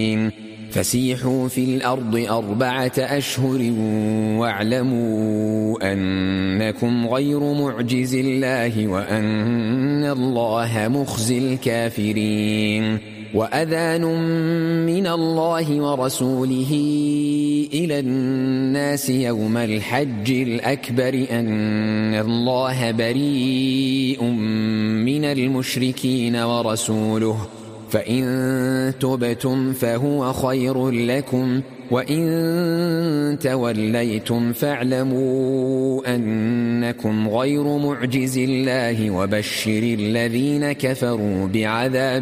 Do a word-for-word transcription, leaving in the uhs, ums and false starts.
فسيحوا في الأرض أربعة أشهر واعلموا أنكم غير معجز الله وأن الله مخزي الكافرين. وأذان من الله ورسوله إلى الناس يوم الحج الأكبر أن الله بريء من المشركين ورسوله، فإن تبتم فهو خير لكم، وإن توليتم فاعلموا أنكم غير معجز الله وبشر الذين كفروا بعذاب